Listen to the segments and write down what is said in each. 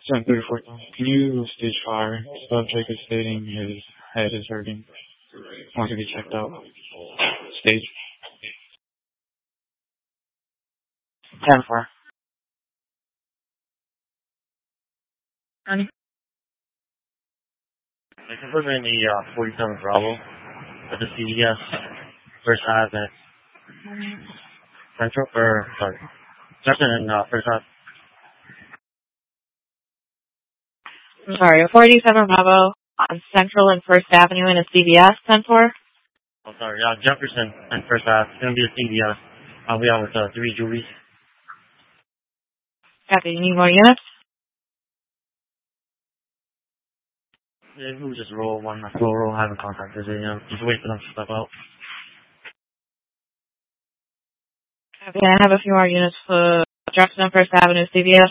1034. Can you stage fire? Subject is stating his head is hurting. Wants to be checked out. Stage. 10-4. They're delivering the 47 Bravo at the CVS First Ave at Central, Jefferson and First Ave. I'm sorry, 47 Bravo on Central and First Avenue in a CVS, 10-4? Oh, sorry, Jefferson and First Ave. It's going to be a CVS. I'll be on with 3 Julies. Copy, you need more units? Yeah, we'll just roll one. We'll have a contact visit, just wait for them to step out. Copy, I have a few more units for Jefferson and First Avenue, CVS.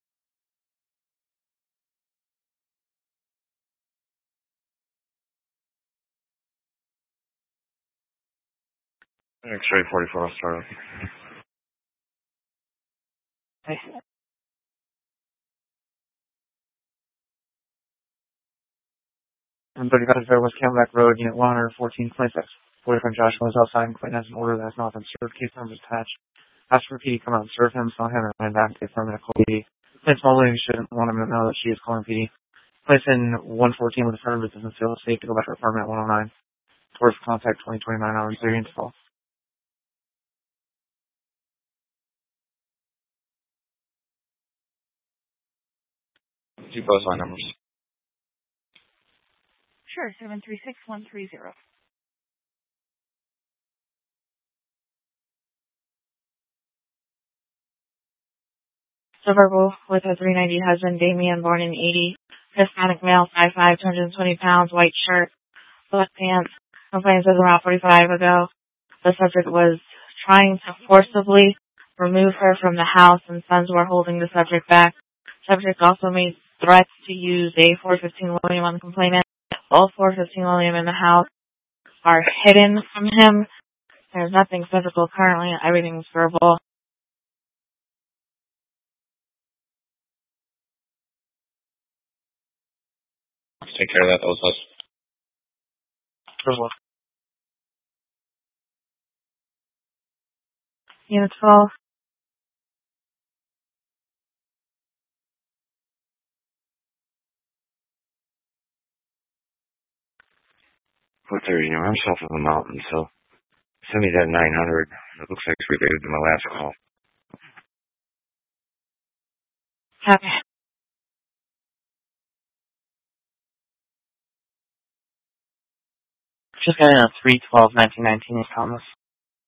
X-ray 44, I'll start up. Okay. I'm 35 West Camelback Road, Unit 11426. 45 Joshua is outside and Clayton has an order that has not been served. Case number is attached. Ask for PD to come out and serve him, saw him, and ran back to affirmative call PD. Place Mullen shouldn't want him to know that she is calling PD. Place in 114 with affirmative doesn't feel safe to go back to apartment 109. Towards contact 2029 hours 3 install. 2 bus line numbers. Sure, 736130. Suburban with a 390 husband, Damien, born in 80. Hispanic male, 5'5", 220 pounds, white shirt, black pants. Complaints of around 45 ago. The subject was trying to forcibly remove her from the house, and sons were holding the subject back. Subject also made threats to use a 415 William on the complainant. All 415 William in the house are hidden from him. There's nothing physical currently. Everything's verbal. Take care of that. That was us. Unit 12. Put there, I'm south of the mountain, so send me that 900. It looks like it's related to my last call. Copy. Just got in a 312-1919 Thomas.